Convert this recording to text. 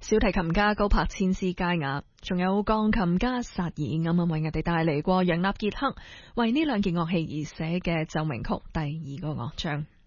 小提琴家高柏千絲佳雅，仲有鋼琴家薩爾啱啱為我哋帶嚟過楊納傑克為呢兩件樂器而寫嘅奏鳴曲第二個樂章。